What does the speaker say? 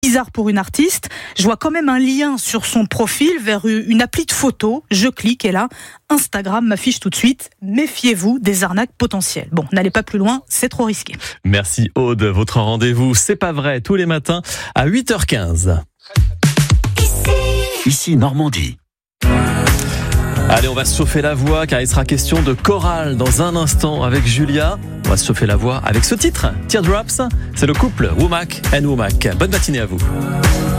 Bizarre pour une artiste. Je vois quand même un lien sur son profil vers une appli de photo. Je clique et là, Instagram m'affiche tout de suite. Méfiez-vous des arnaques potentielles. Bon, n'allez pas plus loin, c'est trop risqué. Merci Aude. Votre rendez-vous, c'est pas vrai, tous les matins à 8h15. Ici Normandie. Allez, on va se chauffer la voix car il sera question de chorale dans un instant avec Julia. On va se chauffer la voix avec ce titre, Teardrops. C'est le couple Womack and Womack. Bonne matinée à vous.